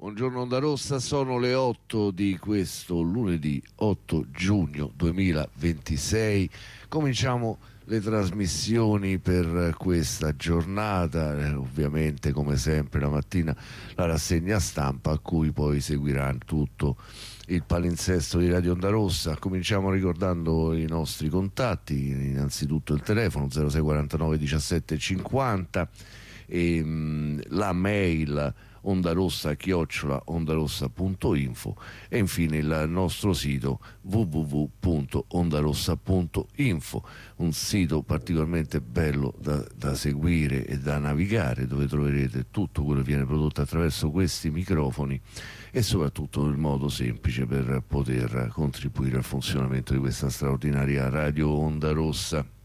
Buongiorno Onda Rossa, sono le 8 di questo lunedì 8 giugno 2026. Cominciamo le trasmissioni per questa giornata, ovviamente come sempre la mattina la rassegna stampa a cui poi seguirà tutto il palinsesto di Radio Onda Rossa. Cominciamo ricordando i nostri contatti, innanzitutto il telefono 0649 17 50 e la mail ondarossa@ondarossa.info e infine il nostro sito www.ondarossa.info, un sito particolarmente bello da seguire e da navigare, dove troverete tutto quello che viene prodotto attraverso questi microfoni e soprattutto il modo semplice per poter contribuire al funzionamento di questa straordinaria Radio Onda Rossa.